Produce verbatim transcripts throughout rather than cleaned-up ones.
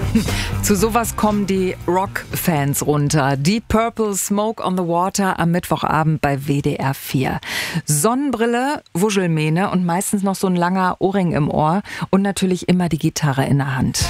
Zu sowas kommen die Rock-Fans runter. Deep Purple, Smoke on the Water am Mittwochabend bei W D R vier. Sonnenbrille, Wuschelmähne und meistens noch so ein langer Ohrring im Ohr und natürlich immer die Gitarre in der Hand.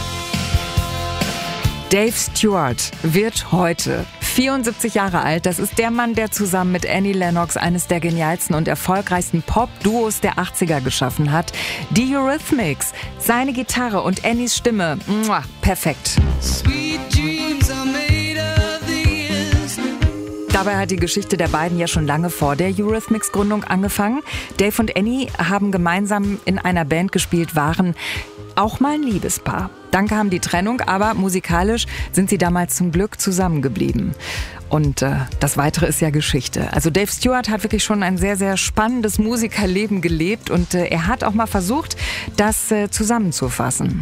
Dave Stewart wird heute vierundsiebzig Jahre alt. Das ist der Mann, der zusammen mit Annie Lennox eines der genialsten und erfolgreichsten Pop-Duos der achtziger geschaffen hat. Die Eurythmics, seine Gitarre und Annies Stimme, muah, perfekt. Sweet dreams are made of these. Dabei hat die Geschichte der beiden ja schon lange vor der Eurythmics-Gründung angefangen. Dave und Annie haben gemeinsam in einer Band gespielt, waren auch mal ein Liebespaar. Dann kam die Trennung, aber musikalisch sind sie damals zum Glück zusammengeblieben. Und äh, das Weitere ist ja Geschichte. Also Dave Stewart hat wirklich schon ein sehr, sehr spannendes Musikerleben gelebt und äh, er hat auch mal versucht, das äh, zusammenzufassen.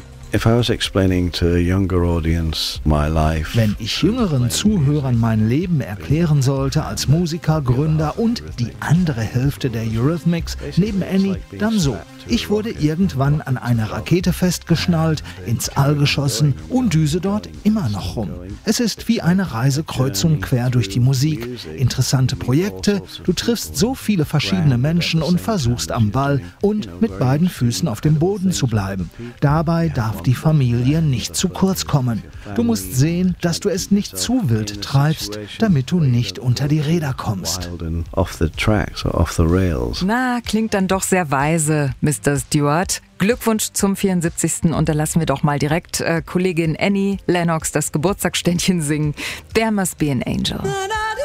Wenn ich jüngeren Zuhörern mein Leben erklären sollte als Musiker, Gründer und die andere Hälfte der Eurythmics neben Annie, dann so. Ich wurde irgendwann an eine Rakete festgeschnallt, ins All geschossen und düse dort immer noch rum. Es ist wie eine Reise kreuz und quer durch die Musik. Interessante Projekte, du triffst so viele verschiedene Menschen und versuchst am Ball und mit beiden Füßen auf dem Boden zu bleiben. Dabei darf die Familie nicht zu kurz kommen. Du musst sehen, dass du es nicht zu wild treibst, damit du nicht unter die Räder kommst. Na, klingt dann doch sehr weise, Mister Stewart. Glückwunsch zum vierundsiebzigsten Und da lassen wir doch mal direkt äh, Kollegin Annie Lennox das Geburtstagsständchen singen. There Must Be an Angel.